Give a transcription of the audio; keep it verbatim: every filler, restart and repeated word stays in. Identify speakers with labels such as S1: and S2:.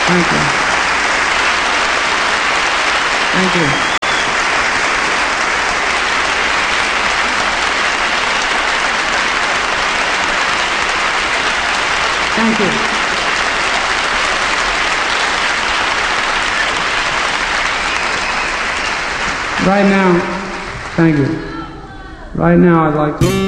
S1: Thank you. Thank you. Thank you. Right now, thank you. Right now I'd like to